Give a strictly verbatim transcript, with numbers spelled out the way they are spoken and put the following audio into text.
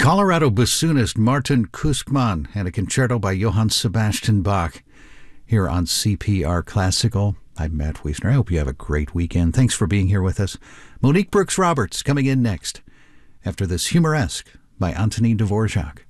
Colorado bassoonist Martin Kuskman and a concerto by Johann Sebastian Bach here on C P R Classical. I'm Matt Wiesner. I hope you have a great weekend. Thanks for being here with us. Monique Brooks Roberts coming in next after this Humoresque by Antonin Dvorak.